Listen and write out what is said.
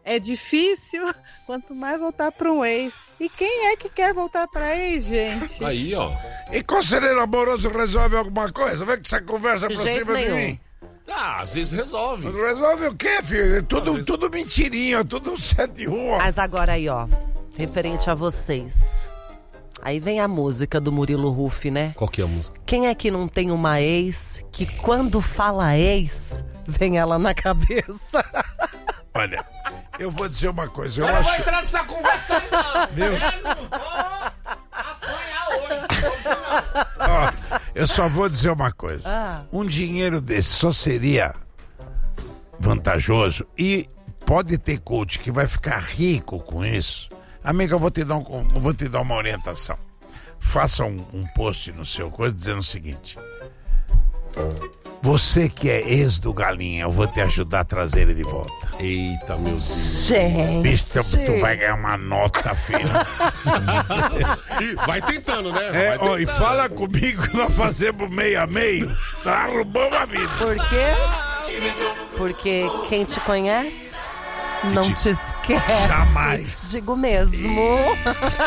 é difícil, quanto mais voltar para um ex. E quem é que quer voltar para ex, gente? Aí, ó. E conselheiro amoroso resolve alguma coisa? Vem com essa conversa pra cima nenhum. de mim. Ah, às vezes resolve. Resolve o quê, filho? É tudo mentirinha, tudo 7-1. Mas agora aí, ó, referente a vocês. Aí vem a música do Murilo Huff, né? Qual que é a música? Quem é que não tem uma ex que quando fala ex, vem ela na cabeça? Olha, eu vou dizer uma coisa. Eu não vou entrar nessa conversa aí, não. Viu? Eu não vou apanhar hoje. Ó, eu só vou dizer uma coisa. Um dinheiro desse só seria vantajoso e pode ter coach que vai ficar rico com isso. Amiga, eu vou te dar uma orientação. Faça um post no seu coisa dizendo o seguinte: você que é ex do Galinha, eu vou te ajudar a trazer ele de volta. Eita, meu Deus. Gente. Bicho, tu vai ganhar uma nota, filho. Vai tentando, né? E fala comigo que nós fazemos meio a meio. Tá arrumando a vida. Por quê? Porque quem te conhece não te esquece. Jamais. Digo mesmo.